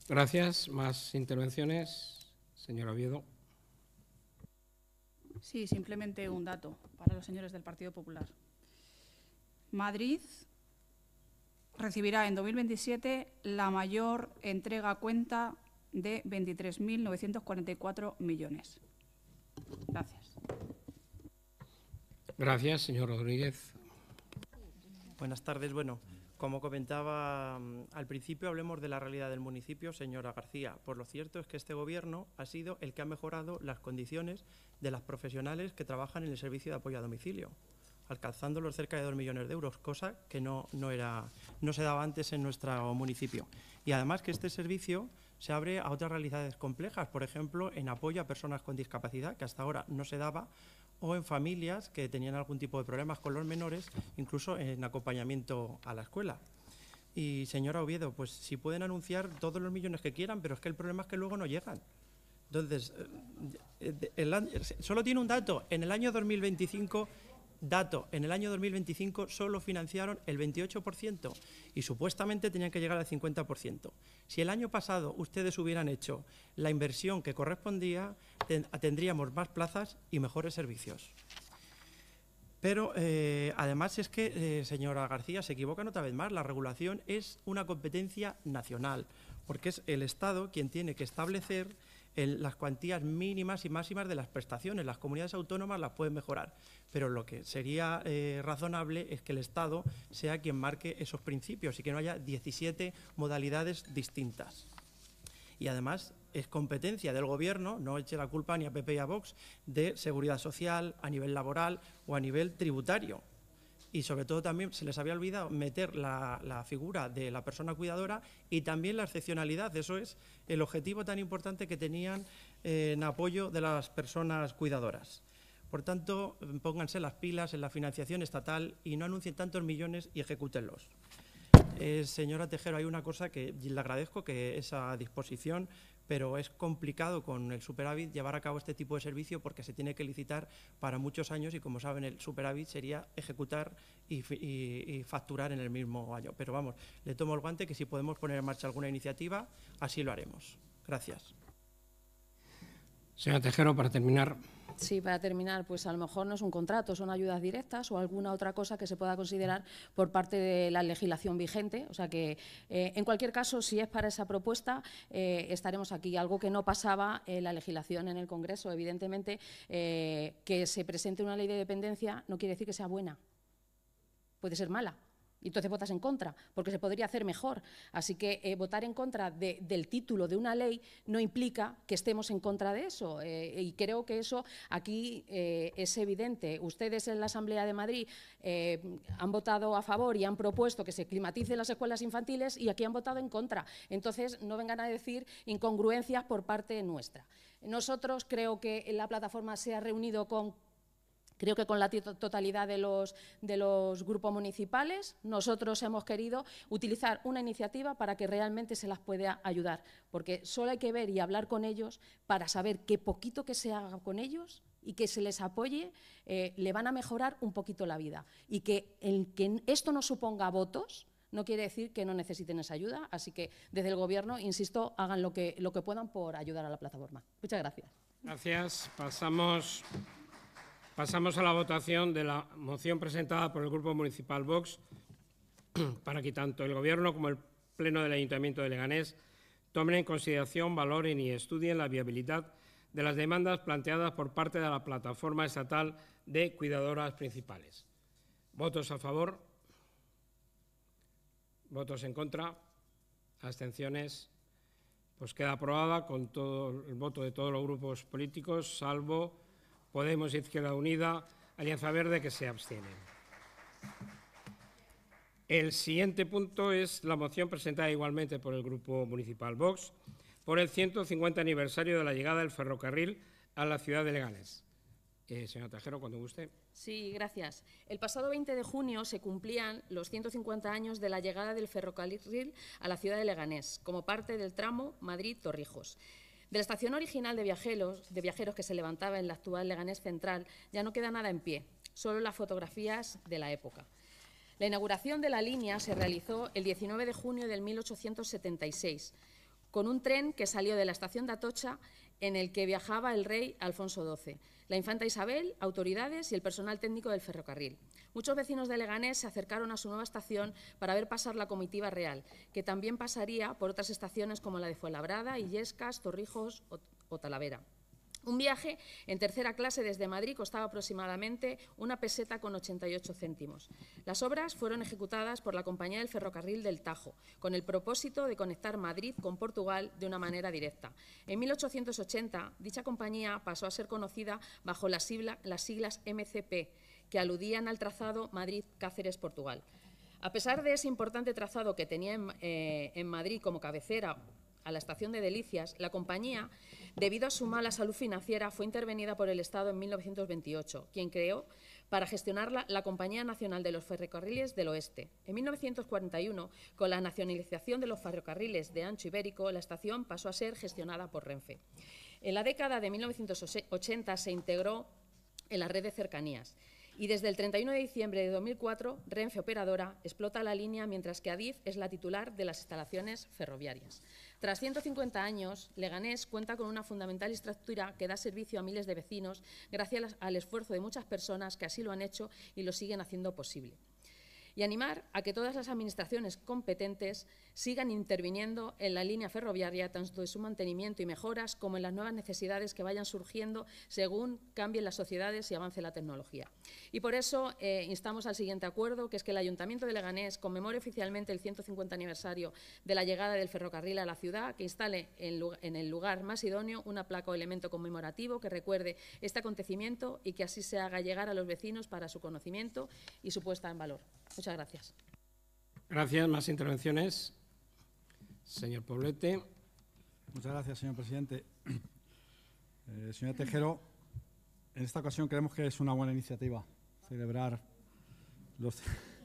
Gracias. ¿Más intervenciones? Señor Oviedo. Sí, simplemente un dato para los señores del Partido Popular. Madrid recibirá en 2027 la mayor entrega a cuenta de 23.944 millones. Gracias. Gracias, señor Rodríguez. Buenas tardes. Bueno, como comentaba al principio, hablemos de la realidad del municipio, señora García. Pues lo cierto es que este Gobierno ha sido el que ha mejorado las condiciones de las profesionales que trabajan en el servicio de apoyo a domicilio, alcanzando los cerca de 2 millones de euros, cosa que no se daba antes en nuestro municipio. Y además que este servicio se abre a otras realidades complejas, por ejemplo, en apoyo a personas con discapacidad, que hasta ahora no se daba, o en familias que tenían algún tipo de problemas con los menores, incluso en acompañamiento a la escuela. Y, señora Oviedo, pues si pueden anunciar todos los millones que quieran, pero es que el problema es que luego no llegan. Entonces, solo tiene un dato. En el año 2025... en el año 2025 solo financiaron el 28% y supuestamente tenían que llegar al 50%. Si el año pasado ustedes hubieran hecho la inversión que correspondía, tendríamos más plazas y mejores servicios. Pero además es que, señora García, se equivocan otra vez más. La regulación es una competencia nacional, porque es el Estado quien tiene que establecer las cuantías mínimas y máximas de las prestaciones. Las comunidades autónomas las pueden mejorar, pero lo que sería razonable es que el Estado sea quien marque esos principios y que no haya 17 modalidades distintas. Y además es competencia del Gobierno, no eche la culpa ni a PP y a Vox, de seguridad social, a nivel laboral o a nivel tributario. Y sobre todo también se les había olvidado meter la figura de la persona cuidadora y también la excepcionalidad. Eso es el objetivo tan importante que tenían en apoyo de las personas cuidadoras. Por tanto, pónganse las pilas en la financiación estatal y no anuncien tantos millones y ejecútenlos. Señora Tejero, hay una cosa que le agradezco, que esa disposición, pero es complicado con el superávit llevar a cabo este tipo de servicio porque se tiene que licitar para muchos años y, como saben, el superávit sería ejecutar y facturar en el mismo año. Pero vamos, le tomo el guante que si podemos poner en marcha alguna iniciativa, así lo haremos. Gracias. Señora Tejero, para terminar. Sí, para terminar, pues a lo mejor no es un contrato, son ayudas directas o alguna otra cosa que se pueda considerar por parte de la legislación vigente. O sea que, en cualquier caso, si es para esa propuesta, estaremos aquí. Algo que no pasaba en la legislación en el Congreso. Evidentemente, que se presente una ley de dependencia no quiere decir que sea buena. Puede ser mala. Y entonces votas en contra, porque se podría hacer mejor. Así que votar en contra del título de una ley no implica que estemos en contra de eso. Y creo que eso aquí es evidente. Ustedes en la Asamblea de Madrid han votado a favor y han propuesto que se climaticen las escuelas infantiles y aquí han votado en contra. Entonces, no vengan a decir incongruencias por parte nuestra. Nosotros creo que la plataforma se ha reunido con la totalidad de los grupos municipales. Nosotros hemos querido utilizar una iniciativa para que realmente se las pueda ayudar, porque solo hay que ver y hablar con ellos para saber que poquito que se haga con ellos y que se les apoye, le van a mejorar un poquito la vida. Y que esto no suponga votos no quiere decir que no necesiten esa ayuda. Así que desde el Gobierno, insisto, hagan lo que puedan por ayudar a la plataforma. Muchas gracias. Gracias. Pasamos a la votación de la moción presentada por el Grupo Municipal Vox para que tanto el Gobierno como el Pleno del Ayuntamiento de Leganés tomen en consideración, valoren y estudien la viabilidad de las demandas planteadas por parte de la Plataforma Estatal de Cuidadoras Principales. ¿Votos a favor? ¿Votos en contra? ¿Abstenciones? Pues queda aprobada con todo el voto de todos los grupos políticos, salvo Podemos, Izquierda Unida, Alianza Verde, que se abstienen. El siguiente punto es la moción presentada igualmente por el Grupo Municipal Vox por el 150 aniversario de la llegada del ferrocarril a la ciudad de Leganés. Señora Tejero, cuando guste. Sí, gracias. El pasado 20 de junio se cumplían los 150 años de la llegada del ferrocarril a la ciudad de Leganés, como parte del tramo Madrid-Torrijos. De la estación original de viajeros que se levantaba en la actual Leganés Central ya no queda nada en pie, solo las fotografías de la época. La inauguración de la línea se realizó el 19 de junio de 1876, con un tren que salió de la estación de Atocha en el que viajaba el rey Alfonso XII, la infanta Isabel, autoridades y el personal técnico del ferrocarril. Muchos vecinos de Leganés se acercaron a su nueva estación para ver pasar la comitiva real, que también pasaría por otras estaciones como la de Fuenlabrada, Illescas, Torrijos o Talavera. Un viaje en tercera clase desde Madrid costaba aproximadamente 1 peseta con 88 céntimos. Las obras fueron ejecutadas por la Compañía del Ferrocarril del Tajo, con el propósito de conectar Madrid con Portugal de una manera directa. En 1880, dicha compañía pasó a ser conocida bajo las siglas MCP, que aludían al trazado Madrid-Cáceres-Portugal. A pesar de ese importante trazado que tenía en Madrid como cabecera a la estación de Delicias, la compañía, debido a su mala salud financiera, fue intervenida por el Estado en 1928, quien creó para gestionarla la Compañía Nacional de los Ferrocarriles del Oeste. En 1941, con la nacionalización de los ferrocarriles de ancho ibérico, la estación pasó a ser gestionada por Renfe. En la década de 1980 se integró en la red de cercanías. Y desde el 31 de diciembre de 2004, Renfe Operadora explota la línea, mientras que Adif es la titular de las instalaciones ferroviarias. Tras 150 años, Leganés cuenta con una fundamental infraestructura que da servicio a miles de vecinos gracias al esfuerzo de muchas personas que así lo han hecho y lo siguen haciendo posible. Y animar a que todas las administraciones competentes sigan interviniendo en la línea ferroviaria, tanto en su mantenimiento y mejoras como en las nuevas necesidades que vayan surgiendo según cambien las sociedades y avance la tecnología. Y por eso instamos al siguiente acuerdo, que es que el Ayuntamiento de Leganés conmemore oficialmente el 150 aniversario de la llegada del ferrocarril a la ciudad, que instale en el lugar más idóneo una placa o elemento conmemorativo que recuerde este acontecimiento y que así se haga llegar a los vecinos para su conocimiento y su puesta en valor. Muchas gracias. Gracias. ¿Más intervenciones? Señor Poblete. Muchas gracias, señor presidente. Señor Tejero, en esta ocasión creemos que es una buena iniciativa celebrar los...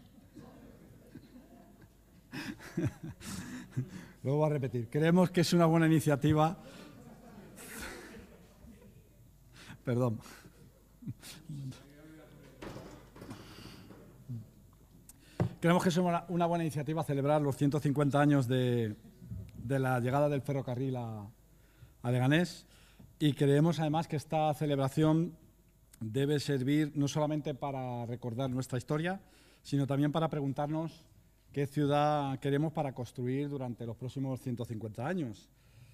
Lo voy a repetir. Creemos que es una buena iniciativa... Perdón. Creemos que es una buena iniciativa celebrar los 150 años de la llegada del ferrocarril a Leganés, y creemos además que esta celebración debe servir no solamente para recordar nuestra historia, sino también para preguntarnos qué ciudad queremos para construir durante los próximos 150 años.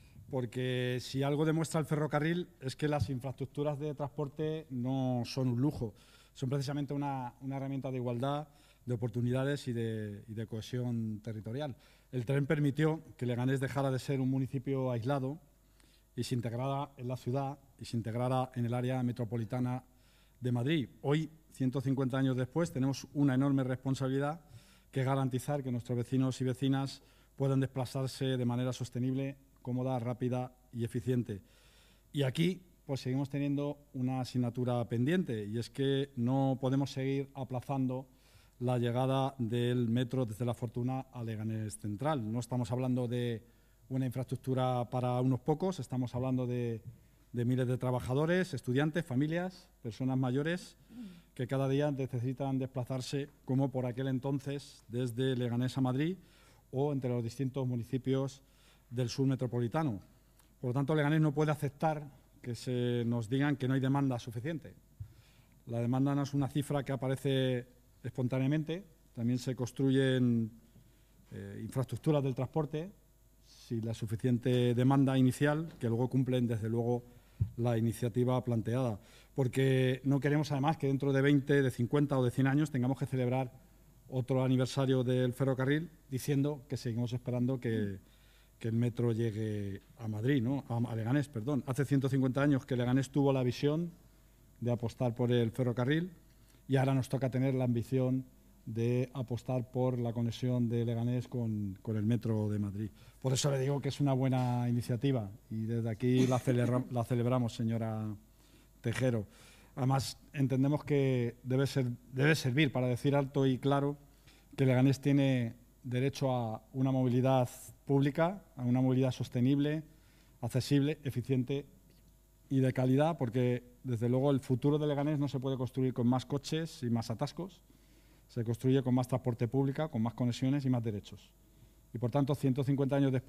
Porque si algo demuestra el ferrocarril es que las infraestructuras de transporte no son un lujo, son precisamente una herramienta de igualdad, de oportunidades y de cohesión territorial. El tren permitió que Leganés dejara de ser un municipio aislado y se integrara en la ciudad y se integrara en el área metropolitana de Madrid. Hoy, 150 años después, tenemos una enorme responsabilidad, que es garantizar que nuestros vecinos y vecinas puedan desplazarse de manera sostenible, cómoda, rápida y eficiente. Y aquí pues seguimos teniendo una asignatura pendiente, y es que no podemos seguir aplazando la llegada del metro desde La Fortuna a Leganés Central. No estamos hablando de una infraestructura para unos pocos, estamos hablando de miles de trabajadores, estudiantes, familias, personas mayores que cada día necesitan desplazarse, como por aquel entonces, desde Leganés a Madrid o entre los distintos municipios del sur metropolitano. Por lo tanto, Leganés no puede aceptar que se nos digan que no hay demanda suficiente. La demanda no es una cifra que aparece espontáneamente, también se construyen infraestructuras del transporte sin la suficiente demanda inicial, que luego cumplen, desde luego, la iniciativa planteada. Porque no queremos, además, que dentro de 20, de 50 o de 100 años tengamos que celebrar otro aniversario del ferrocarril diciendo que seguimos esperando que el metro llegue a Madrid, ¿no? A Leganés, perdón. Hace 150 años que Leganés tuvo la visión de apostar por el ferrocarril, y ahora nos toca tener la ambición de apostar por la conexión de Leganés con el metro de Madrid. Por eso le digo que es una buena iniciativa, y desde aquí la celebramos, señora Tejero. Además, entendemos que debe servir para decir alto y claro que Leganés tiene derecho a una movilidad pública, a una movilidad sostenible, accesible, eficiente y de calidad, porque desde luego el futuro de Leganés no se puede construir con más coches y más atascos, se construye con más transporte público, con más conexiones y más derechos. Y por tanto, 150 años después,